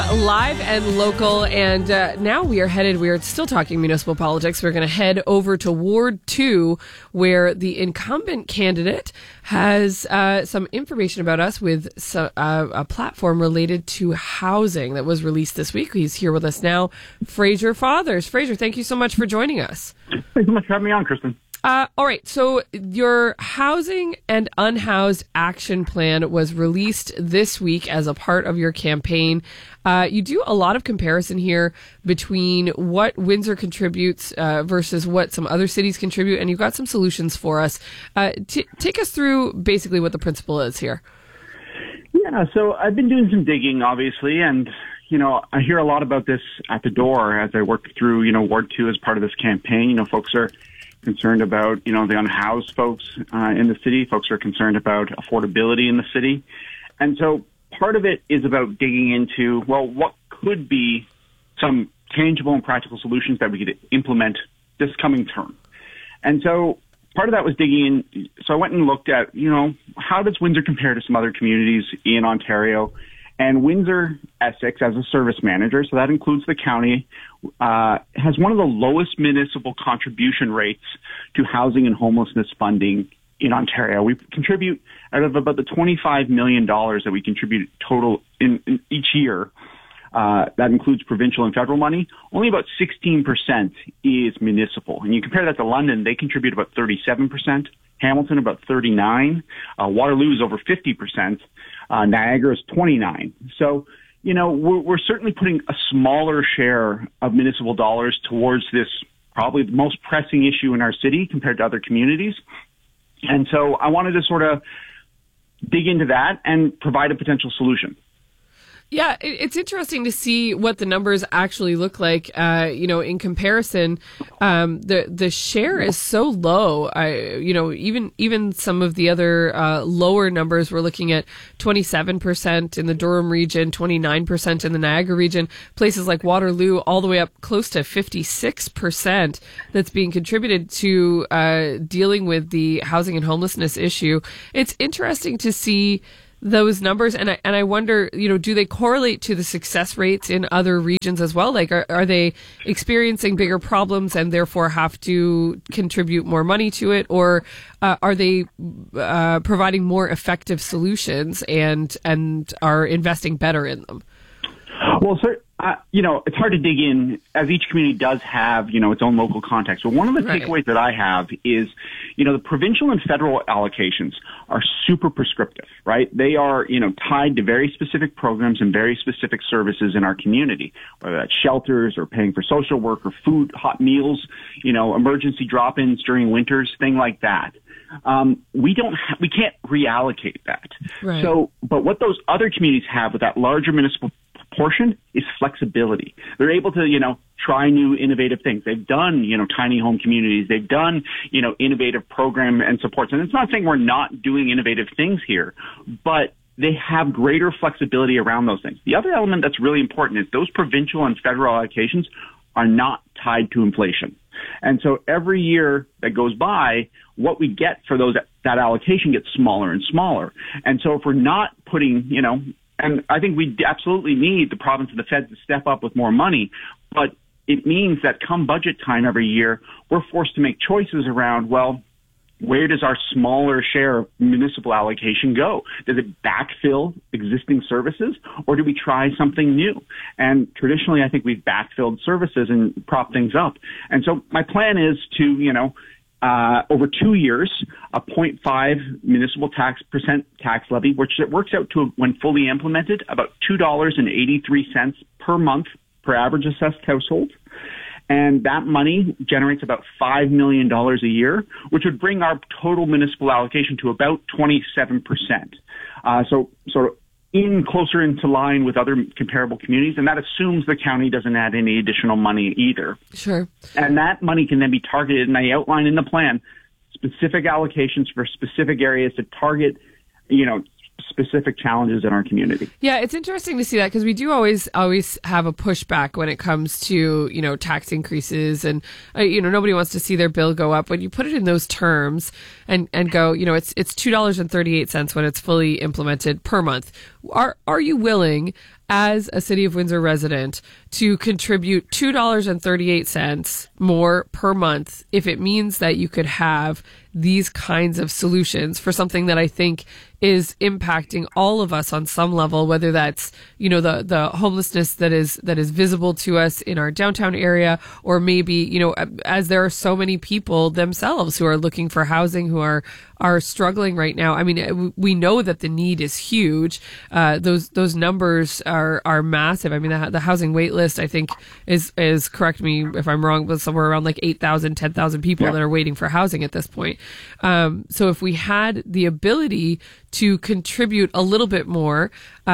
Live and Local, and now we are still talking municipal politics. We're going to head over to Ward 2, where the incumbent candidate has some information about us with a platform related to housing that was released this week. He's here with us now, Fraser Fathers. Fraser, thank you so much for joining us. Thanks so much for having me on, Kristen. All right, so your housing and unhoused action plan was released this week as a part of your campaign. You do a lot of comparison here between what Windsor contributes versus what some other cities contribute, and you've got some solutions for us. Take us through basically what the principle is here. Yeah, so I've been doing some digging, obviously, and I hear a lot about this at the door as I work through, Ward 2 as part of this campaign. Folks are concerned about, the unhoused folks in the city. Folks are concerned about affordability in the city. And so part of it is about digging into, what could be some tangible and practical solutions that we could implement this coming term. And so part of that was digging in. So I went and looked at, how does Windsor compare to some other communities in Ontario? And Windsor Essex, as a service manager, so that includes the county, has one of the lowest municipal contribution rates to housing and homelessness funding in Ontario. We contribute out of about the $25 million that we contribute total in each year. That includes provincial and federal money. Only about 16% is municipal. And you compare that to London, they contribute about 37%. Hamilton about 39%. Waterloo is over 50%. Niagara is 29%. So, we're certainly putting a smaller share of municipal dollars towards this probably the most pressing issue in our city compared to other communities. And so I wanted to sort of dig into that and provide a potential solution. Yeah, it's interesting to see what the numbers actually look like. In comparison, the share is so low. Even some of the other lower numbers, we're looking at 27% in the Durham region, 29% in the Niagara region. Places like Waterloo, all the way up close to 56% that's being contributed to dealing with the housing and homelessness issue. It's interesting to see those numbers, and I wonder, do they correlate to the success rates in other regions as well? Like, are they experiencing bigger problems and therefore have to contribute more money to it, or are they providing more effective solutions and are investing better in them? Well, sir, it's hard to dig in, as each community does have, its own local context. But one of the takeaways that I have is, the provincial and federal allocations are super prescriptive, right? They are, tied to very specific programs and very specific services in our community, whether that's shelters or paying for social work or food, hot meals, emergency drop-ins during winters, thing like that. We can't reallocate that. Right. So, but what those other communities have with that larger municipal portion is flexibility. They're able to, try new innovative things. They've done, tiny home communities. They've done, innovative program and supports. And it's not saying we're not doing innovative things here, but they have greater flexibility around those things. The other element that's really important is those provincial and federal allocations are not tied to inflation. And so every year that goes by, what we get for that allocation gets smaller and smaller. And so if we're not putting, and I think we absolutely need the province and the feds to step up with more money, but it means that come budget time every year, we're forced to make choices around, where does our smaller share of municipal allocation go? Does it backfill existing services, or do we try something new? And traditionally, I think we've backfilled services and propped things up. And so my plan is to, over 2 years, a 0.5 municipal percent tax levy, which it works out to, when fully implemented, about $2.83 per month per average assessed household. And that money generates about $5 million a year, which would bring our total municipal allocation to about 27%. So sort of closer into line with other comparable communities, and that assumes the county doesn't add any additional money either. Sure. And that money can then be targeted, and I outline in the plan specific allocations for specific areas to target, specific challenges in our community. Yeah, it's interesting to see that, because we do always have a pushback when it comes to, tax increases, and, nobody wants to see their bill go up. When you put it in those terms and go, it's $2.38 when it's fully implemented per month. Are you willing, as a City of Windsor resident, to contribute $2.38 more per month if it means that you could have these kinds of solutions for something that I think is impacting all of us on some level, whether that's, the homelessness that is visible to us in our downtown area, or maybe, as there are so many people themselves who are looking for housing, who are struggling right now. I mean, we know that the need is huge. Those numbers are massive. I mean, the housing wait list, I think, is, correct me if I'm wrong, but somewhere around like 8,000, 10,000 people that are waiting for housing at this point. So if we had the ability to contribute a little bit more,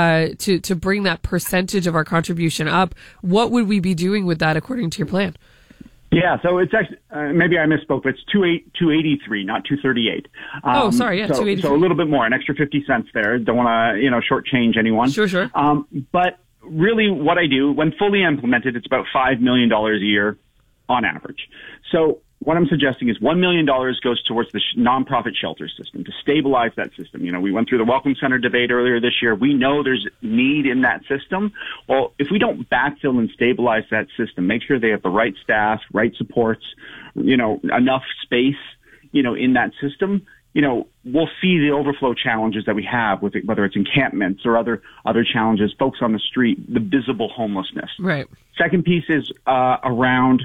to bring that percentage of our contribution up, what would we be doing with that according to your plan? Yeah, so it's actually, maybe I misspoke, but it's 283, not 238. Sorry, 283. So a little bit more, an extra 50 cents there. Don't want to, shortchange anyone. Sure. But really what I do, when fully implemented, it's about $5 million a year on average. So what I'm suggesting is $1 million goes towards the nonprofit shelter system to stabilize that system. We went through the Welcome Center debate earlier this year. We know there's need in that system. Well, if we don't backfill and stabilize that system, make sure they have the right staff, right supports, enough space, in that system, we'll see the overflow challenges that we have with it, whether it's encampments or other challenges, folks on the street, the visible homelessness. Right. Second piece is around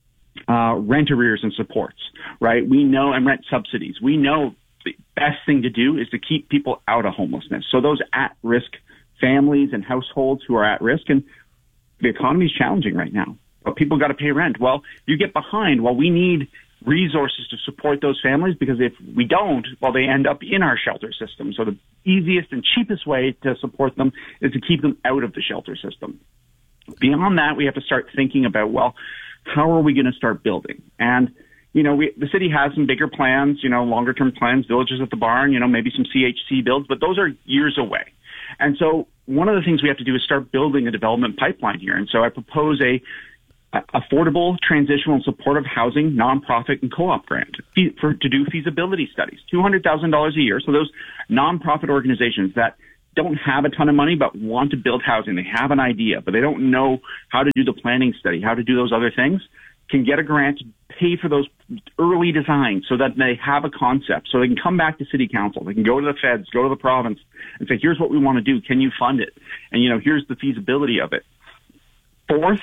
rent arrears and supports, right? We know, and rent subsidies. We know the best thing to do is to keep people out of homelessness. So those at-risk families and households who are at risk, and the economy is challenging right now, but people got to pay rent. Well, you get behind. Well, we need resources to support those families, because if we don't, well, they end up in our shelter system. So the easiest and cheapest way to support them is to keep them out of the shelter system. Beyond that, we have to start thinking about, well, how are we going to start building? And, the city has some bigger plans, longer term plans, villages at the barn, maybe some CHC builds, but those are years away. And so one of the things we have to do is start building a development pipeline here. And so I propose a affordable, transitional, and supportive housing nonprofit and co-op grant to do feasibility studies, $200,000 a year. So those nonprofit organizations that don't have a ton of money but want to build housing, they have an idea, but they don't know how to do the planning study, how to do those other things, can get a grant to pay for those early designs so that they have a concept, so they can come back to city council, they can go to the feds, go to the province, and say, here's what we want to do, can you fund it? And, here's the feasibility of it. Fourth,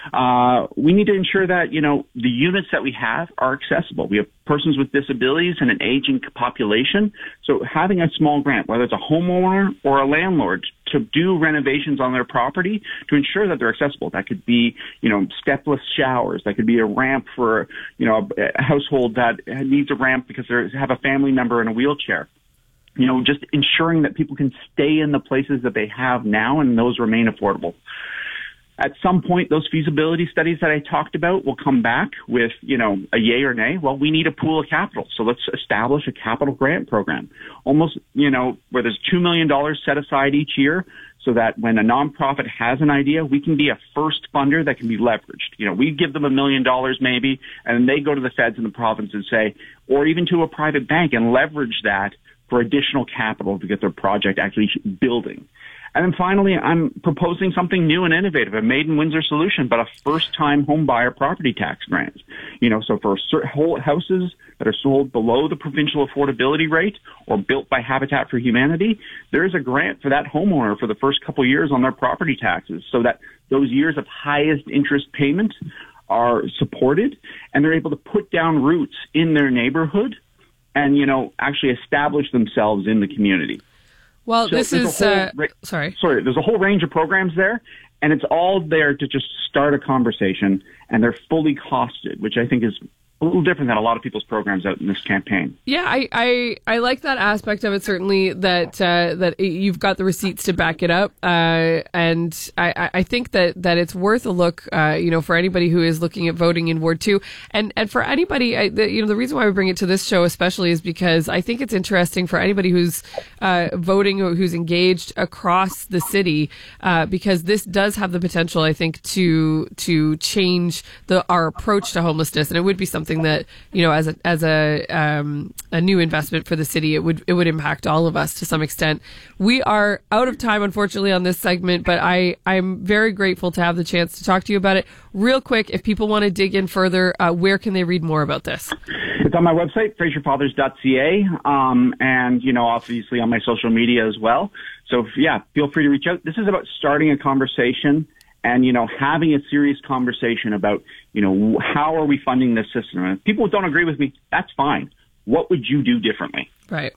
we need to ensure that, the units that we have are accessible. We have persons with disabilities and an aging population. So having a small grant, whether it's a homeowner or a landlord, to do renovations on their property to ensure that they're accessible. That could be, stepless showers. That could be a ramp for, a household that needs a ramp because they have a family member in a wheelchair. Just ensuring that people can stay in the places that they have now and those remain affordable. At some point, those feasibility studies that I talked about will come back with, a yay or nay. Well, we need a pool of capital. So let's establish a capital grant program, almost, where there's $2 million set aside each year so that when a nonprofit has an idea, we can be a first funder that can be leveraged. We give them $1 million maybe, and they go to the feds in the province and say, or even to a private bank and leverage that for additional capital to get their project actually building. And then finally, I'm proposing something new and innovative, a Made in Windsor solution, but a first-time home buyer property tax grant. So for houses that are sold below the provincial affordability rate or built by Habitat for Humanity, there is a grant for that homeowner for the first couple of years on their property taxes so that those years of highest interest payment are supported and they're able to put down roots in their neighborhood and, actually establish themselves in the community. Well, so this is, sorry, there's a whole range of programs there, and it's all there to just start a conversation, and they're fully costed, which I think is a little different than a lot of people's programs out in this campaign. Yeah, I like that aspect of it, certainly, that that you've got the receipts to back it up. And I think that it's worth a look, for anybody who is looking at voting in Ward 2. And for anybody, the reason why we bring it to this show especially is because I think it's interesting for anybody who's voting or who's engaged across the city, because this does have the potential, I think, to change our approach to homelessness. And it would be something something that, you know, as a new investment for the city, it would impact all of us to some extent. We are out of time, unfortunately, on this segment, but I'm very grateful to have the chance to talk to you about it. Real quick, if people want to dig in further, where can they read more about this? It's on my website, FrazierFathers.ca, and, you know, obviously on my social media as well. So, yeah, feel free to reach out. This is about starting a conversation and, you know, having a serious conversation about, you know, how are we funding this system? And if people don't agree with me, that's fine. What would you do differently? Right.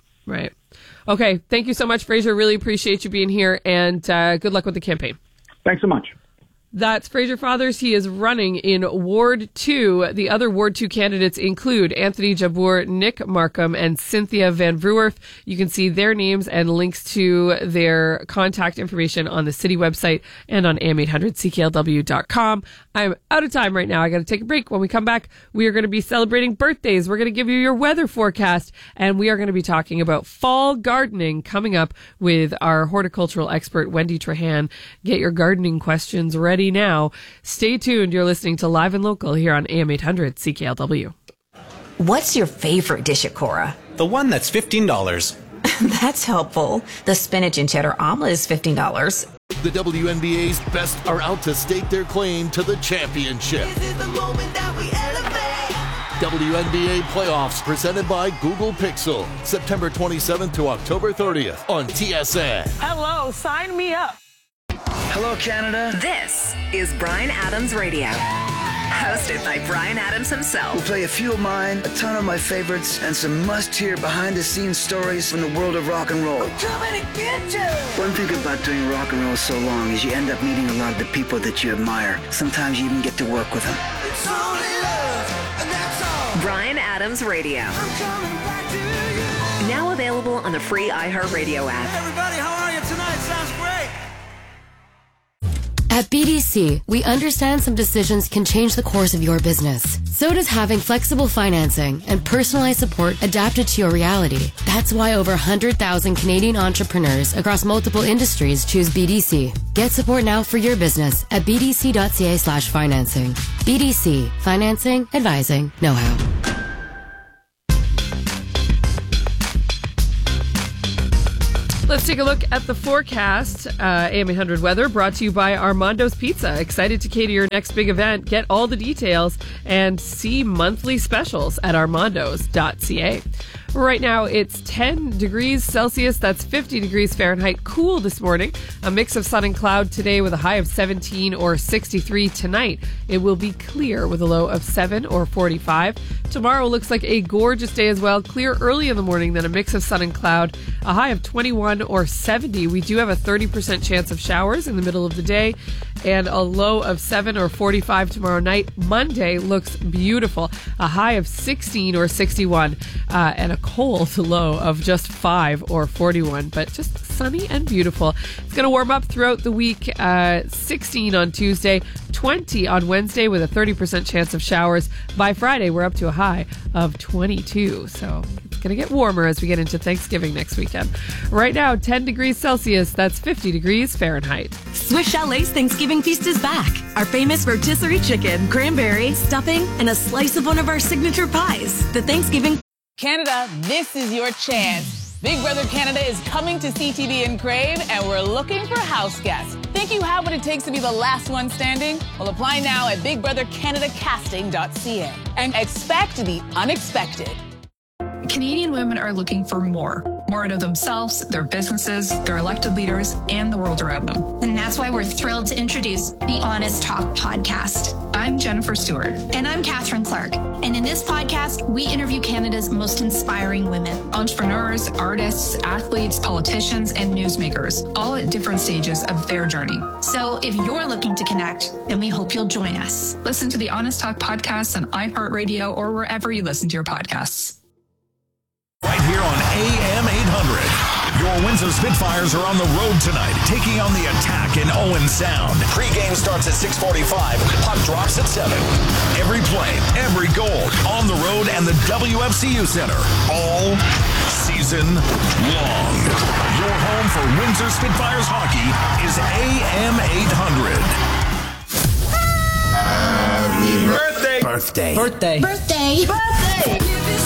Okay, thank you so much, Fraser. Really appreciate you being here, and good luck with the campaign. Thanks so much. That's Fraser Fathers. He is running in Ward 2. The other Ward 2 candidates include Anthony Jabbour, Nick Markham, and Cynthia Van Vroowerf. You can see their names and links to their contact information on the city website and on am800cklw.com. I'm out of time right now. I got to take a break. When we come back, we are going to be celebrating birthdays. We're going to give you your weather forecast, and we are going to be talking about fall gardening coming up with our horticultural expert, Wendy Trahan. Get your gardening questions ready now. Stay tuned. You're listening to Live and Local here on AM 800 CKLW. What's your favorite dish at Cora? The one that's $15. That's helpful. The spinach and cheddar omelet is $15. The WNBA's best are out to stake their claim to the championship. This is the moment that we elevate. WNBA playoffs presented by Google Pixel. September 27th to October 30th on TSN. Hello, sign me up. Hello, Canada. This is Bryan Adams Radio. Hosted by Bryan Adams himself. We'll play a few of mine, a ton of my favorites, and some must-hear behind-the-scenes stories from the world of rock and roll. I'm coming to get you. One thing about doing rock and roll so long is you end up meeting a lot of the people that you admire. Sometimes you even get to work with them. It's only love, and that's all. Bryan Adams Radio. I'm coming back to you. Now available on the free iHeartRadio app. Everybody, how are you tonight? Sounds great. At BDC, we understand some decisions can change the course of your business. So does having flexible financing and personalized support adapted to your reality. That's why over 100,000 Canadian entrepreneurs across multiple industries choose BDC. Get support now for your business at bdc.ca/financing. BDC. Financing, advising, know-how. Let's take a look at the forecast. AM 800 weather brought to you by Armando's Pizza. Excited to cater your next big event. Get all the details and see monthly specials at armandos.ca. Right now, it's 10 degrees Celsius. That's 50 degrees Fahrenheit. Cool this morning. A mix of sun and cloud today with a high of 17 or 63 tonight. It will be clear with a low of 7 or 45. Tomorrow looks like a gorgeous day as well. Clear early in the morning, then a mix of sun and cloud. A high of 21 or 70. We do have a 30% chance of showers in the middle of the day and a low of 7 or 45 tomorrow night. Monday looks beautiful. A high of 16 or 61 and a cold low of just 5 or 41, but just sunny and beautiful. It's going to warm up throughout the week. 16 on Tuesday, 20 on Wednesday with a 30% chance of showers. By Friday, we're up to a high of 22. So it's going to get warmer as we get into Thanksgiving next weekend. Right now, 10 degrees Celsius. That's 50 degrees Fahrenheit. Swiss Chalet's Thanksgiving feast is back. Our famous rotisserie chicken, cranberry, stuffing, and a slice of one of our signature pies. The Thanksgiving Canada, this is your chance. Big Brother Canada is coming to CTV and Crave, and we're looking for house guests. Think you have what it takes to be the last one standing? Well, apply now at bigbrothercanadacasting.ca and expect the unexpected. Canadian women are looking for more out of themselves, their businesses, their elected leaders, and the world around them. And that's why we're thrilled to introduce the Honest Talk podcast. I'm Jennifer Stewart. And I'm Catherine Clark. And in this podcast, we interview Canada's most inspiring women. Entrepreneurs, artists, athletes, politicians, and newsmakers, all at different stages of their journey. So if you're looking to connect, then we hope you'll join us. Listen to the Honest Talk podcast on iHeartRadio or wherever you listen to your podcasts. Right here on AM 800. Your Windsor Spitfires are on the road tonight, taking on the Attack in Owen Sound. Pre-game starts at 6:45. Puck drops at 7. Every play, every goal, on the road and the WFCU Center, all season long. Your home for Windsor Spitfires hockey is AM 800. Happy birthday! birthday. Birthday. Birthday. Birthday.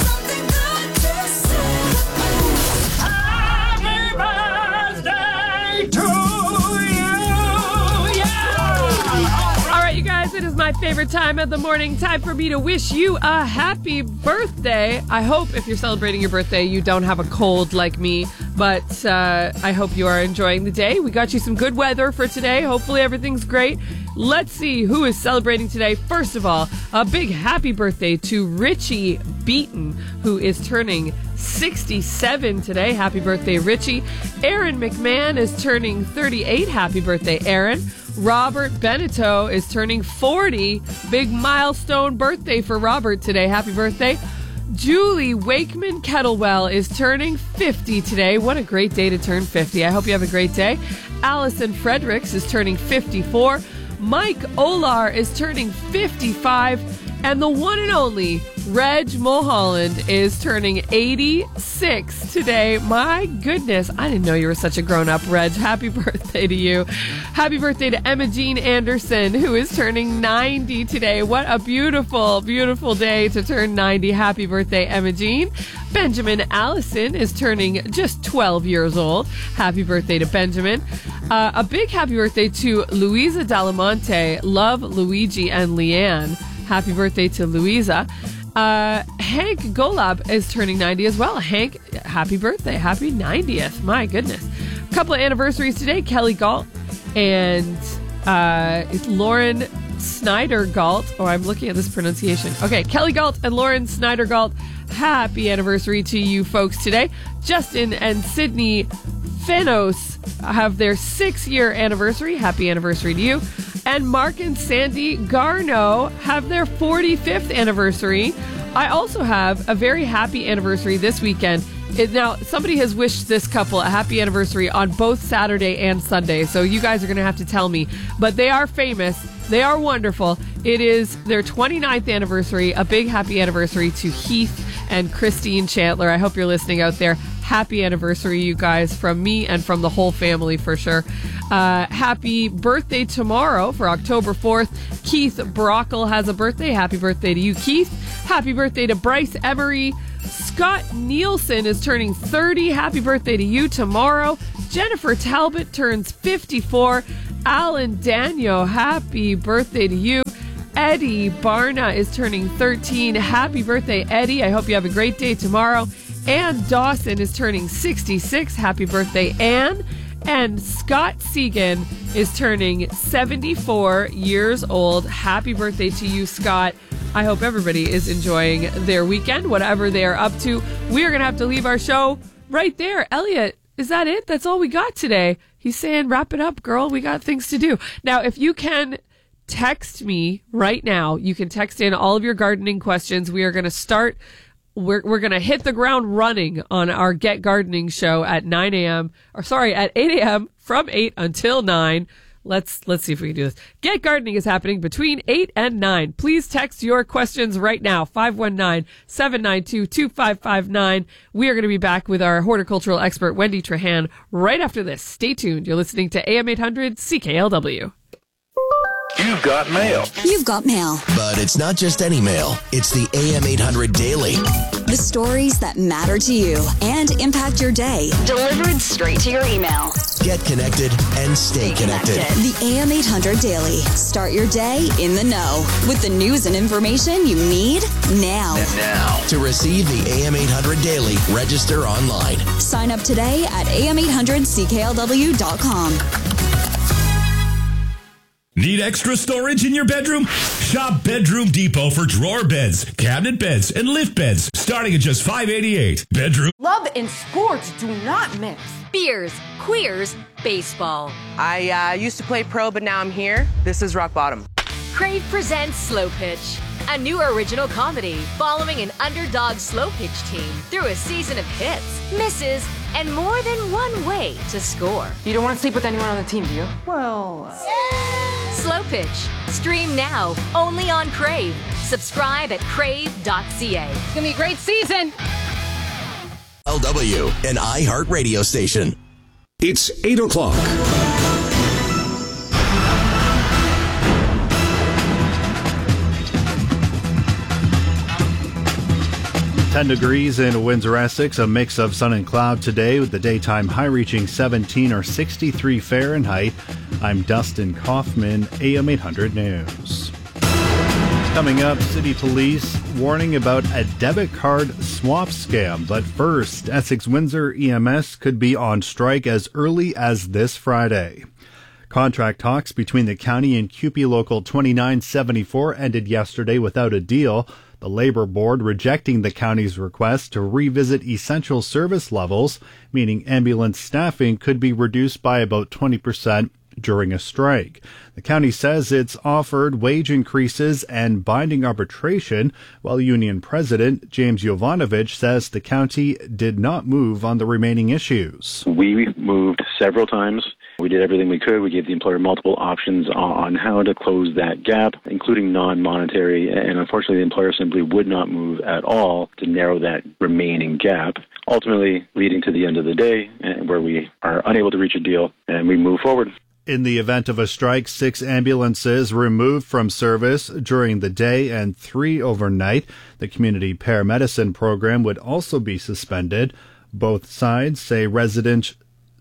You guys, it is my favorite time of the morning. Time for me to wish you a happy birthday. I hope if you're celebrating your birthday, you don't have a cold like me, but I hope you are enjoying the day. We got you some good weather for today. Hopefully everything's great. Let's see who is celebrating today. First of all, a big happy birthday to Richie Beaton, who is turning 67 today. Happy birthday, Richie. Aaron McMahon is turning 38. Happy birthday, Aaron. Robert Beneteau is turning 40. Big milestone birthday for Robert today. Happy birthday. Julie Wakeman Kettlewell is turning 50 today. What a great day to turn 50. I hope you have a great day. Allison Fredericks is turning 54. Mike Olar is turning 55. And the one and only Reg Mulholland is turning 86 today. My goodness, I didn't know you were such a grown-up, Reg. Happy birthday to you. Happy birthday to Emma Jean Anderson, who is turning 90 today. What a beautiful, beautiful day to turn 90. Happy birthday, Emma Jean. Benjamin Allison is turning just 12 years old. Happy birthday to Benjamin. A big happy birthday to Louisa Delamonte, Love, Luigi, and Leanne. Happy birthday to Louisa. Hank Golub is turning 90 as well. Hank, happy birthday. Happy 90th. My goodness. A couple of anniversaries today. Kelly Galt and Lauren Snyder Galt. Oh, I'm looking at this pronunciation. Okay, Kelly Galt and Lauren Snyder Galt. Happy anniversary to you folks today. Justin and Sydney Fenos have their 6-year anniversary. Happy anniversary to you. And Mark and Sandy Garneau have their 45th anniversary. I also have a very happy anniversary this weekend. Now, somebody has wished this couple a happy anniversary on both Saturday and Sunday, so you guys are going to have to tell me. But they are famous. They are wonderful. It is their 29th anniversary. A big happy anniversary to Heath and Christine Chandler. I hope you're listening out there. Happy anniversary, you guys, from me and from the whole family for sure. Happy birthday tomorrow for October 4th. Keith Brockle has a birthday. Happy birthday to you, Keith. Happy birthday to Bryce Emery. Scott Nielsen is turning 30. Happy birthday to you tomorrow. Jennifer Talbot turns 54. Alan Daniel, happy birthday to you. Eddie Barna is turning 13. Happy birthday, Eddie. I hope you have a great day tomorrow. Ann Dawson is turning 66. Happy birthday, Ann. And Scott Segan is turning 74 years old. Happy birthday to you, Scott. I hope everybody is enjoying their weekend, whatever they are up to. We are going to have to leave our show right there. Elliot, is that it? That's all we got today. He's saying, wrap it up, girl. We got things to do. Now, if you can text me right now, you can text in all of your gardening questions. We are going to start... We're going to hit the ground running on our Get Gardening show at 8 a.m. from 8 until 9. Let's see if we can do this. Get Gardening is happening between 8 and 9. Please text your questions right now. 519-792-2559. We are going to be back with our horticultural expert, Wendy Trahan, right after this. Stay tuned. You're listening to AM 800 CKLW. You've got mail. You've got mail. But it's not just any mail. It's the AM 800 Daily. The stories that matter to you and impact your day. Delivered straight to your email. Get connected and stay connected. The AM 800 Daily. Start your day in the know with the news and information you need now. To receive the AM 800 Daily, register online. Sign up today at am800cklw.com. Need extra storage in your bedroom? Shop Bedroom Depot for drawer beds, cabinet beds, and lift beds, starting at just $588. Bedroom. Love and sports do not mix. Beers, queers, baseball. I used to play pro, but now I'm here. This is rock bottom. Crave presents Slow Pitch, a new original comedy following an underdog slow pitch team through a season of hits, misses, and more than one way to score. You don't want to sleep with anyone on the team, do you? Well... Slow Pitch. Stream now, only on Crave. Subscribe at crave.ca. It's going to be a great season. LW, an iHeart radio station. It's 8 o'clock. 10 degrees in Windsor, Essex, a mix of sun and cloud today with the daytime high reaching 17 or 63 Fahrenheit. I'm Dustin Kaufman, AM 800 News. Coming up, City Police warning about a debit card swap scam. But first, Essex Windsor EMS could be on strike as early as this Friday. Contract talks between the county and CUPE Local 2974 ended yesterday without a deal. The Labour Board rejecting the county's request to revisit essential service levels, meaning ambulance staffing could be reduced by about 20% during a strike. The county says it's offered wage increases and binding arbitration, while Union President James Jovanovic says the county did not move on the remaining issues. We moved several times. We did everything we could. We gave the employer multiple options on how to close that gap, including non-monetary, and unfortunately the employer simply would not move at all to narrow that remaining gap, ultimately leading to the end of the day where we are unable to reach a deal and we move forward. In the event of a strike, 6 ambulances removed from service during the day and 3 overnight. The community paramedicine program would also be suspended. Both sides say residents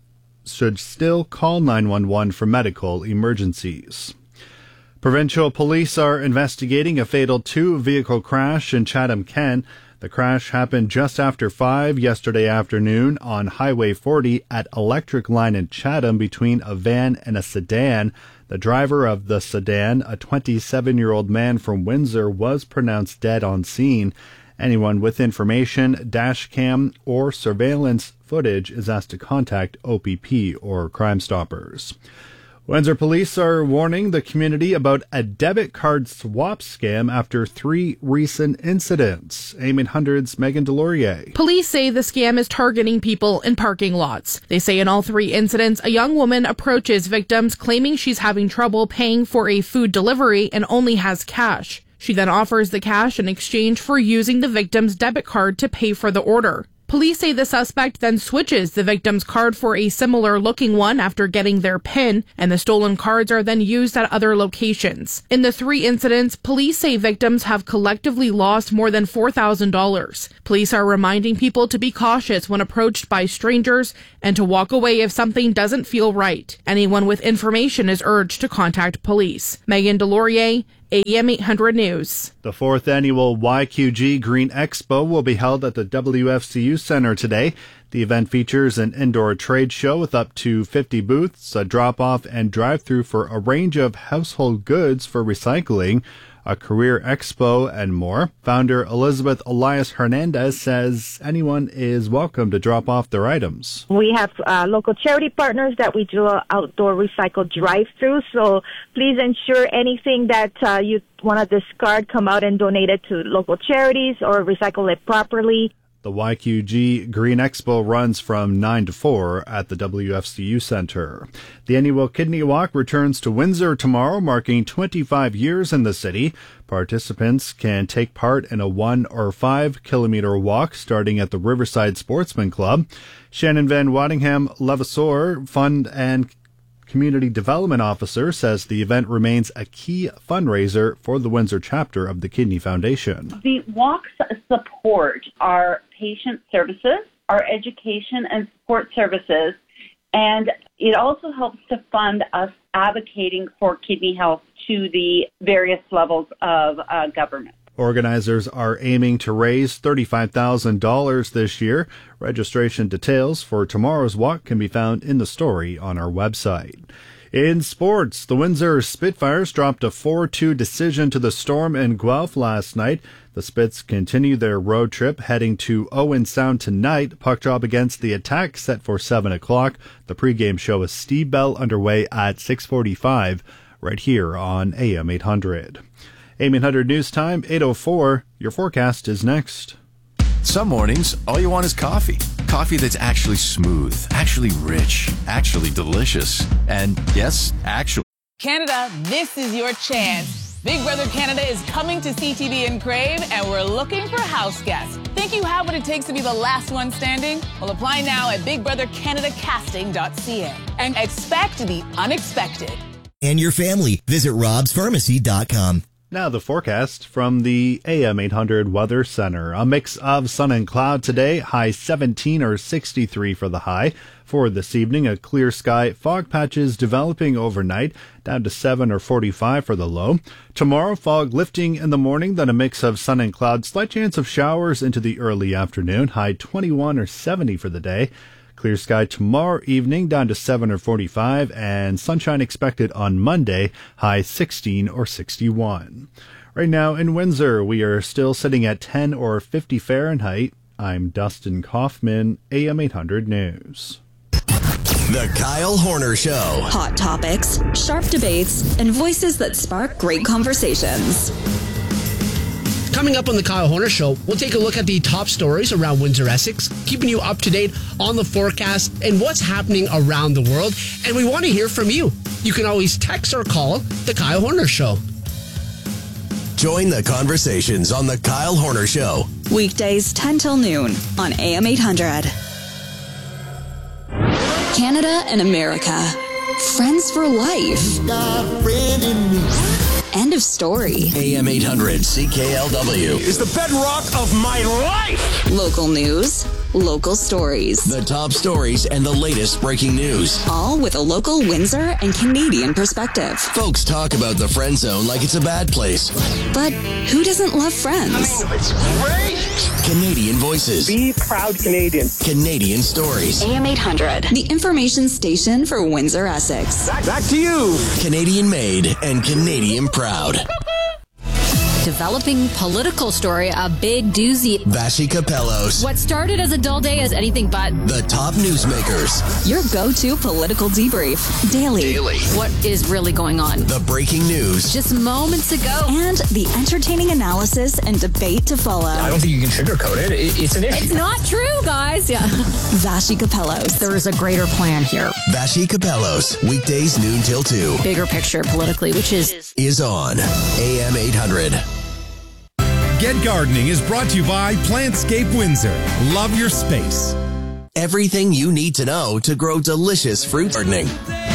should still call 911 for medical emergencies. Provincial police are investigating a fatal 2-vehicle crash in Chatham-Kent. The crash happened just after 5 yesterday afternoon on Highway 40 at Electric Line in Chatham between a van and a sedan. The driver of the sedan, a 27-year-old man from Windsor, was pronounced dead on scene. Anyone with information, dash cam, or surveillance footage is asked to contact OPP or Crime Stoppers. Windsor police are warning the community about a debit card swap scam after 3 recent incidents. AM 800's Megan Delorier. Police say the scam is targeting people in parking lots. They say in all 3 incidents, a young woman approaches victims claiming she's having trouble paying for a food delivery and only has cash. She then offers the cash in exchange for using the victim's debit card to pay for the order. Police say the suspect then switches the victim's card for a similar-looking one after getting their PIN, and the stolen cards are then used at other locations. In the 3 incidents, police say victims have collectively lost more than $4,000. Police are reminding people to be cautious when approached by strangers and to walk away if something doesn't feel right. Anyone with information is urged to contact police. Megan Delorier, AM 800 News. The 4th annual YQG Green Expo will be held at the WFCU Center today. The event features an indoor trade show with up to 50 booths, a drop-off and drive-through for a range of household goods for recycling, a career expo, and more. Founder Elizabeth Elias Hernandez says anyone is welcome to drop off their items. We have local charity partners that we do an outdoor recycle drive-through, so please ensure anything that you want to discard, come out and donate it to local charities or recycle it properly. The YQG Green Expo runs from 9 to 4 at the WFCU Center. The annual Kidney Walk returns to Windsor tomorrow, marking 25 years in the city. Participants can take part in a 1 or 5 kilometer walk starting at the Riverside Sportsman Club. Shannon Van Waddingham Levasseur, Fund and Community Development Officer, says the event remains a key fundraiser for the Windsor chapter of the Kidney Foundation. The walks support our patient services, our education and support services, and it also helps to fund us advocating for kidney health to the various levels of government. Organizers are aiming to raise $35,000 this year. Registration details for tomorrow's walk can be found in the story on our website. In sports, the Windsor Spitfires dropped a 4-2 decision to the Storm in Guelph last night. The Spits continue their road trip, heading to Owen Sound tonight. Puck drop against the Attack set for 7 o'clock. The pregame show is Steve Bell underway at 6:45 right here on AM 800. AM 800 News Time, 8:04. Your forecast is next. Some mornings, all you want is coffee. Coffee that's actually smooth, actually rich, actually delicious, and yes, actually. Canada, this is your chance. Big Brother Canada is coming to CTV and Crave, and we're looking for house guests. Think you have what it takes to be the last one standing? Well, apply now at BigBrotherCanadaCasting.ca and expect the unexpected. And your family. Visit robspharmacy.com. Now the forecast from the AM 800 Weather Center. A mix of sun and cloud today, high 17 or 63 for the high. For this evening, a clear sky, fog patches developing overnight, down to 7 or 45 for the low. Tomorrow, fog lifting in the morning, then a mix of sun and cloud, slight chance of showers into the early afternoon, high 21 or 70 for the day. Clear sky tomorrow evening, down to 7 or 45, and sunshine expected on Monday, high 16 or 61. Right now in Windsor, we are still sitting at 10 or 50 Fahrenheit. I'm Dustin Kaufman, AM 800 News. The Kyle Horner Show. Hot topics, sharp debates, and voices that spark great conversations. Coming up on the Kyle Horner Show, we'll take a look at the top stories around Windsor, Essex, keeping you up to date on the forecast and what's happening around the world. And we want to hear from you. You can always text or call the Kyle Horner Show. Join the conversations on the Kyle Horner Show. Weekdays 10 till noon on AM 800. Canada and America. Friends for life. End of story. AM 800 CKLW is the bedrock of my life. Local news, local stories. The top stories and the latest breaking news. All with a local Windsor and Canadian perspective. Folks talk about the friend zone like it's a bad place. But who doesn't love Friends? It's great. Canadian voices. Be proud Canadian. Canadian stories. AM 800, the information station for Windsor, Essex. Back to you. Canadian made and Canadian proud. Developing political story, a big doozy. Vashi Capellos. What started as a dull day is anything but. The top newsmakers. Your go-to political debrief. Daily. What is really going on? The breaking news. Just moments ago. And the entertaining analysis and debate to follow. I don't think you can sugarcoat it. It's an issue. It's not true, guys. Yeah. Vashi Capellos. There is a greater plan here. Vashi Capellos. Weekdays noon till 2. Bigger picture politically, which is on AM 800. Get Gardening is brought to you by Plantscape Windsor. Love your space. Everything you need to know to grow delicious fruit gardening.